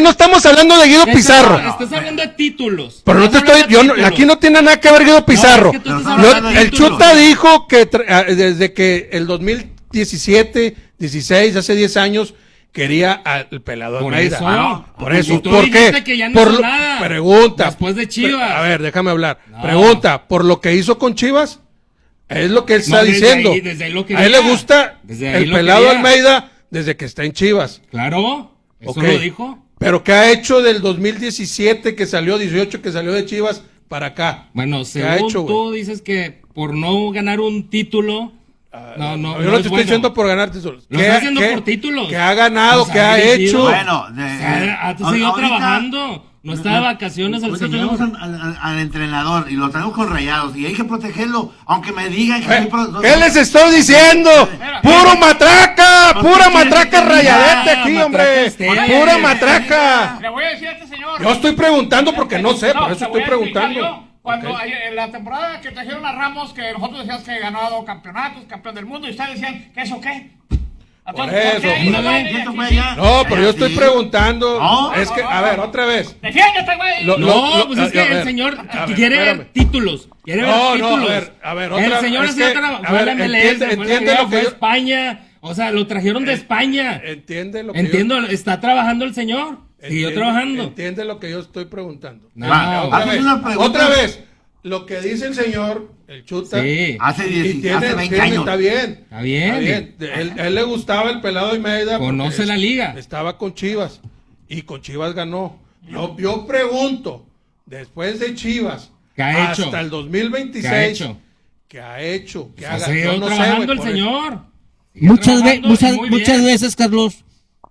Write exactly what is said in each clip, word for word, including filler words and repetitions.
no estamos hablando de Guido Pizarro. No, estás hablando de títulos. Pero no te estoy, yo no, aquí no tiene nada que ver Guido Pizarro. No, es que Lo, el Chuta dijo que desde que el dos mil diecisiete, dieciséis, hace diez años, quería al pelado Almeida. Por eso, ah, por eso. tú ¿Por qué? Que ya no por lo, nada. Pregunta. Después de Chivas. A ver, déjame hablar. No. Pregunta, ¿por lo que hizo con Chivas? Es lo que él No, está desde diciendo. ahí, desde ahí lo a él le gusta el pelado quería. Almeida desde que está en Chivas. Claro, eso Okay. lo dijo. Pero ¿qué ha hecho del dos mil diecisiete que salió, dieciocho que salió de Chivas para acá? Bueno, según hecho, tú güey? dices que por no ganar un título... Uh, no, no, yo no, no te es estoy bueno. diciendo por ganar títulos. Lo estoy haciendo por títulos. Que ha ganado, O sea, que ha dirigido. hecho. Bueno, de, O sea, ha seguido ahorita- trabajando. No está de vacaciones el ahorita señor. tenemos al, al- al entrenador y lo tenemos con Rayados y hay que protegerlo, aunque me digan que... Eh, pro- ¿Qué les estoy diciendo? ¡Puro matraca! ¡Pura matraca rayadete aquí, hombre! ¡Pura matraca! Le voy a decir a este señor. Yo estoy preguntando porque no sé, por eso te voy estoy a explicar preguntando. yo. Cuando Ok. ayer- en la temporada que trajeron a Ramos, que nosotros decíamos que ganado campeonatos, campeón del mundo, y ustedes decían que eso qué. Por Entonces, ¿por qué eso, ahí por se va eso. y ¿Y esto aquí fue sí? allá? No, pero yo estoy Sí. preguntando. No, Es que, a ver, otra vez. Defiéndete, güey. Lo- No, pues es que a el ver, señor a ver, quiere espérame. ver títulos. Quiere ver No, no, títulos. a ver, a ver, El otra- señor es hacía que, tra- a fue a ver, la M L S, entiende- fue a la entiende Liga, lo que fue a yo- España. O sea, lo trajeron de España. Entiende lo que Entiendo, yo, está trabajando el señor. Siguió entiende- trabajando. Entiende lo que yo estoy preguntando. No. Va, otra Haces vez. una pregunta- Otra vez. Lo que dice el señor, el Chuta. Sí. Hace, Y diez, tiene, hace veinte tiene- años. está bien. Está bien. Él, él le gustaba el pelado Almeida. porque Conoce la liga. Estaba con Chivas. Y con Chivas ganó. Yo, yo pregunto, después de Chivas, ¿Qué ha hecho? hasta el dos mil veintiséis, ¿Qué ha hecho? ¿qué ha hecho? ¿Qué Ha haga? seguido Yo no sé, trabajando güey, el por eso. señor. Sigue Muchas, ve- trabajando muchas, muy muchas bien. veces, Carlos,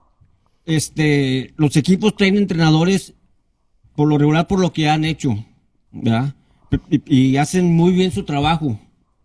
este, los equipos traen entrenadores por lo regular por lo que han hecho, ¿verdad? Y, y hacen muy bien su trabajo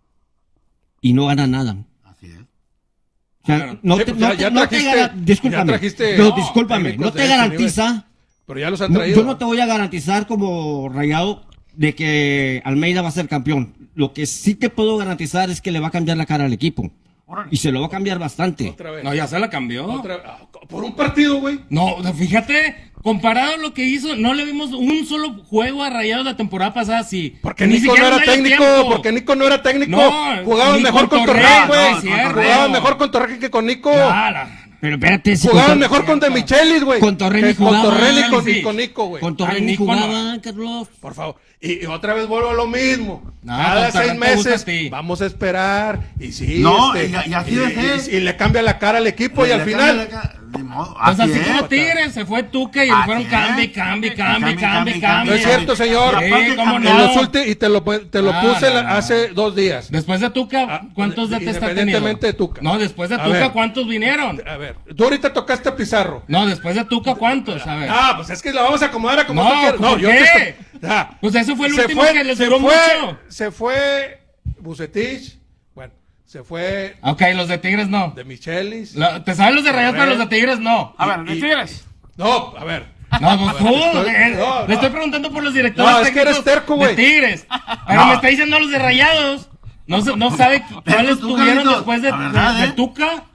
y no ganan nada. Así es. O sea, no Sí, te, pues no ya- te- ya no te trajiste- gara- discúlpame, ya trajiste- no, no, discúlpame, técnicos no de te ese garantiza, Pero ya los han no, traído. yo no te voy a garantizar como Rayado de que Almeida va a ser campeón. Lo que sí te puedo garantizar es que le va a cambiar la cara al equipo. Y se lo va a cambiar bastante. Otra vez. No, ya se la cambió. Otra- ah, por un partido, güey. No, fíjate, comparado a lo que hizo, no le vimos un solo juego a Rayados la temporada pasada, sí. Porque Ni Nico no siquiera era medio técnico, tiempo. porque Nico no era técnico. No, Jugaban ni mejor con con Torres, Torres, no, güey. es cierto. Jugaban mejor con Torres que con Nico. Claro. Pero espérate, si Jugaban con, mejor con De Michelis, güey. con Torres que ni con jugaba, Torres ni con, sí. ni con Nico, güey. con Torres Ay, ni Nico no. jugaba, Carlos. Por favor. Y, y otra vez vuelvo a lo mismo. No, Cada con Torres seis te gusta meses a ti. vamos a esperar. Y sí, No, este, y- y así debe ser. y- y le cambia la cara al equipo y al Le final. cambia la ca- ni modo, Pues así es. como Tigres, se fue Tuca y Así fueron es. cambio, cambio, cambio, Cambio, cambio, cambio, cambio. No es cierto, señor. Sí, Aparte, cómo En no. los últimos, y te lo, te lo Ah, puse no, la- no. hace dos días. Después de Tuca, Ah, ¿cuántos D T está teniendo? independientemente de Tuca. No, después de A Tuca, ver. ¿cuántos vinieron? A ver, tú ahorita tocaste a Pizarro. No, después de Tuca, ¿cuántos? A ver. Ah, pues es que la vamos a acomodar a como No, tú quieras. ¿por yo qué? te estoy- Ah, Pues ese fue el se último fue- que les se duró fue- mucho. Se fue Bucetich, bueno, se fue Ok, los de Tigres no. de Michelis. Lo- ¿Te sabes los de Rayados, pero los de Tigres no? A ver, ¿de Y- Tigres? No, a ver. No, pues tú, estoy- eh, no, no. le estoy preguntando por los directores No, es que eres técnicos terco, güey. de Tigres. Pero No. me está diciendo los de Rayados. No, se- no sabe cuáles tú, tuvieron Carlitos, después de, la verdad, de- de ¿eh? Tuca.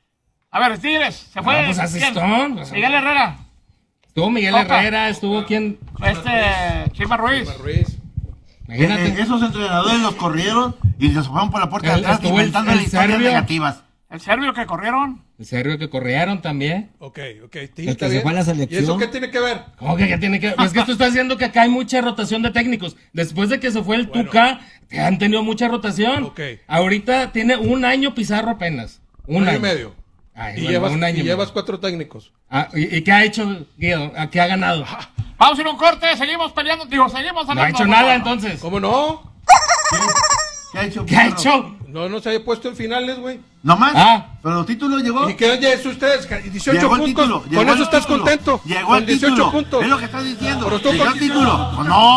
A ver, Tigres, se fue. No, pues así ¿quién? son, pues. Miguel Herrera, Estuvo Miguel Tuca. Herrera, estuvo quien. este, Chima Ruiz. Ruiz. Eh, Imagínate. eh, esos entrenadores los corrieron y los fueron por la puerta de El- atrás estuvo el- inventando el historias serbio. negativas. El serbio que corrieron. En serio que corrieron también. Ok, ok. sí, El está que se bien. fue a la selección. ¿Y eso qué tiene que ver? ¿Cómo que ya tiene que.? Es que tú estás diciendo que acá hay mucha rotación de técnicos. Después de que se fue el Bueno. Tuca, han tenido mucha rotación. Ok. Ahorita tiene un año Pizarro apenas. Un, Un año año y medio. Ay, y bueno, llevas, un año y y llevas medio. cuatro técnicos. Ah, ¿y, y qué ha hecho Guido? ¿A qué ha ganado? Vamos a ir a un corte, seguimos peleando, digo, seguimos No hablando. ha hecho por nada favor. entonces. ¿Cómo no? ¿Qué ha hecho? ¿Qué ha Pizarro? hecho? No, no se haya puesto en finales, güey. ¿No más? Ah. ¿Pero los títulos llegó? ¿Y qué oye eso ustedes? dieciocho Llegó el puntos. título, llegó Con eso el estás título, contento. Llegó Con el dieciocho título. puntos. Es lo que estás diciendo. Pero tú Llegó con- el título. Pues no.